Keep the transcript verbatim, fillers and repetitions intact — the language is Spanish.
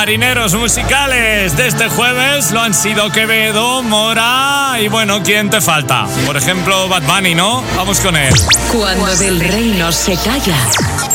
marineros musicales de este jueves lo han sido Quevedo, Mora y bueno, ¿quién te falta? Por ejemplo, Bad Bunny, ¿no? Vamos con él. Cuando del reino se calla.